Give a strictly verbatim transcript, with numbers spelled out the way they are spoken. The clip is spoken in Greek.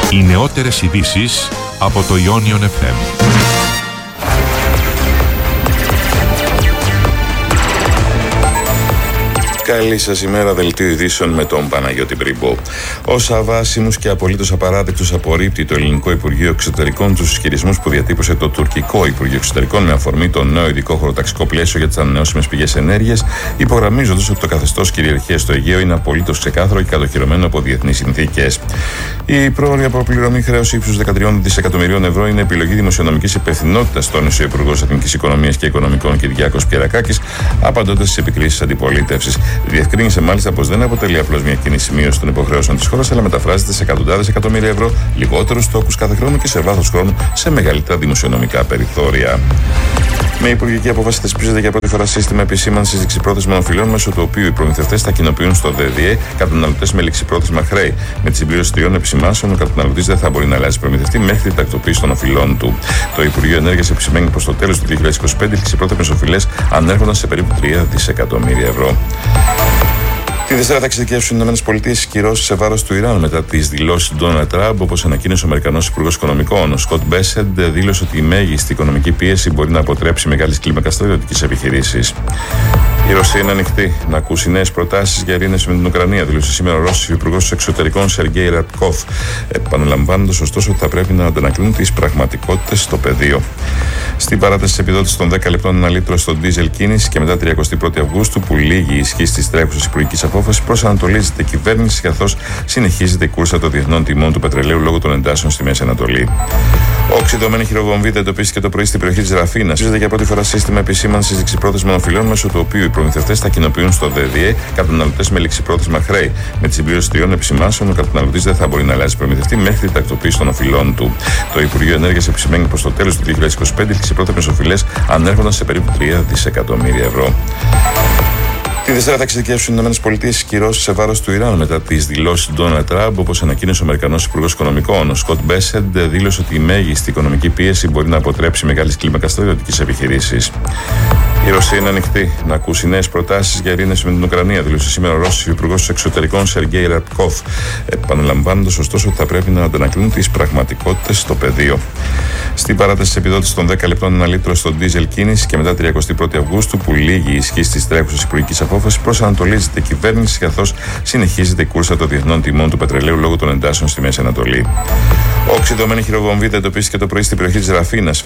Οι νεότερες ειδήσεις από το Ionion εφ εμ. Καλή σας ημέρα, δελτίο ειδήσεων με τον Παναγιώτη Μπριμπό. Ως αβάσιμους και απολύτως απαράδεκτους απορρίπτει το Ελληνικό Υπουργείο Εξωτερικών τους ισχυρισμούς που διατύπωσε το τουρκικό Υπουργείο Εξωτερικών με αφορμή το νέο ειδικό χωροταξικό πλαίσιο για τις ανανεώσιμες πηγές ενέργειας, υπογραμμίζοντας ότι το καθεστώς κυριαρχίας στο Αιγαίο είναι απολύτως ξεκάθαρο και κατοχυρωμένο από διεθνείς συνθήκες. Η πρόωρη αποπληρωμή χρέους ύψους δεκατρία δισεκατομμυρίων ευρώ είναι επιλογή δημοσιονομικής υπευθυνότητας, τόνισε ο Υπουργός Εθνικής Οικονομίας και Οικονομικών Κυριάκος Πιερακάκης, απαντώντας στις επικρίσεις της αντιπολίτευσης. Διευκρίνησε μάλιστα πως δεν αποτελεί απλώς μια κίνηση μείωση των υποχρεώσεων της χώρας, αλλά μεταφράζεται σε εκατοντάδες εκατομμύρια ευρώ λιγότερους στόχους κάθε χρόνο και σε βάθος χρόνου σε μεγαλύτερα δημοσιονομικά περιθώρια. Με υπουργική απόφαση θεσπίζεται για πρώτη φορά σύστημα επισήμανσης ληξιπρόθεσμων οφειλών, μέσω του οποίου οι προμηθευτές θα κοινοποιούν στο ΔΔΕ καταναλωτές με ληξιπρόθεσμα χρέη. Με τη συμπλήρωση τριών επισημάνσεων, ο καταναλωτής δεν θα μπορεί να αλλάζει προμηθευτή μέχρι την τακτοποίηση των οφειλών του. Το Υπουργείο Ενέργειας επισημαίνει πως στο τέλος του δύο χιλιάδες είκοσι πέντε οι ληξιπρόθεσμες οφειλές ανέρχονταν σε περίπου τρία δισεκατομμύρια ευρώ. Τη Δευτέρα θα εξειδικεύσουν οι ΗΠΑ κυρώσεις σε βάρος του Ιράν μετά τις δηλώσεις του Ντόναλντ Τραμπ, όπως ανακοίνωσε ο Αμερικανός Υπουργός Οικονομικών. Ο Σκοτ Μπέσεντ δήλωσε ότι η μέγιστη οικονομική πίεση μπορεί να αποτρέψει μεγάλης κλίμακας στρατιωτικές επιχειρήσεις. Η Ρωσία είναι ανοιχτή να ακούσει νέες προτάσεις για ειρήνευση με την Ουκρανία, δήλωσε σήμερα ο Ρώσος Υπουργός Εξωτερικών Σεργέη Ραντκόφ, επαναλαμβάνοντας ωστόσο ότι θα πρέπει να αντανακλούν τις πραγματικότητες στο πεδίο. Στην παράταση της επιδότησης των δέκα λεπτών ένα λίτρο στο ντίζελ κίνηση και μετά τριαντά πρώτη Αυγούστου, που λύγει η ισχύ της τρέχουσας υπουργικής απόφασης, προσανατολίζεται η κυβέρνηση καθώς συνεχίζεται η κούρσα των διεθνών τιμών του πετρελαίου λόγω των εντάσεων στη Μέση Ανατολή. Οξυδωμένη χειροβομβίδα εντοπίστηκε το πρωί στην περιοχή της Ραφίνας. Ψήφιζεται για πρώτη φορά σύστημα επισήμανσης ληξιπρόθεσμων οφειλών, μέσω του οποίου οι προμηθευτές θα κοινοποιούν στο ΔΔΕ καταναλωτές με ληξιπρόθεσμα χρέη. Με τη συμπλήρωση τριών επισημάνσεων, ο καταναλωτής δεν θα μπορεί να αλλάζει προμηθευτή μέχρι την τακτοποίηση των οφειλών του. Το Υπουργείο Ενέργειας επισημαίνει πως στο τέλος του δύο χιλιάδες είκοσι πέντε οι ληξιπρόθεσμες οφειλές ανέρχονταν σε περίπου τρία δισεκατομμύρια ευρώ. Τη Δευτέρα θα εξειδικεύσουν οι ΗΠΑ κυρώσεις σε βάρος του Ιράν μετά τις δηλώσεις του Ντόναλντ Τραμπ, όπως ανακοίνωσε ο Αμερικανός Υπουργός Οικονομικών. Ο Σκοτ Μπέσεντ δήλωσε ότι η μέγιστη οικονομική πίεση μπορεί να αποτρέψει μεγάλης κλίμακας στρατιωτικές επιχειρήσεις. Η Ρωσία είναι ανοιχτή να ακούσει νέες προτάσεις για ειρήνευση με την Ουκρανία, δήλωσε σήμερα ο Ρώσος Υπουργός Εξωτερικών Σεργέη Ραντκόφ, επαναλαμβάνοντας ωστόσο ότι θα πρέπει να αντανακλούν τις πραγματικότητες στο πεδίο. Στην παράταση της επιδότησης των δέκα λεπτών ένα λίτρο στο ντίζελ κίνηση και μετά τριαντά πρώτη Αυγούστου, που λύγει η ισχύ της τρέχουσας υπουργικής απόφασης, προσανατολίζεται η κυβέρνηση καθώς συνεχίζεται η κούρσα των διεθνών τιμών του πετρελαίου λόγω των εντάσεων στη Μέση Ανατολή. Οξυδωμένη χειροβομβίδα εντοπίστηκε το πρωί στην περιοχή της Ραφίνας.